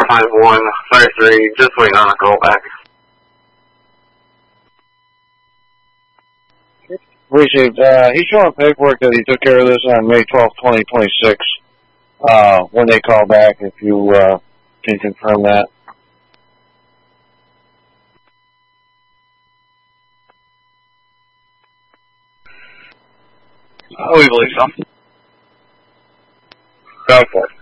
55153, just waiting on a call back. Appreciate it. He's showing paperwork that he took care of this on May 12th, 2026. When they call back, if you can confirm that. We believe so. Go for it.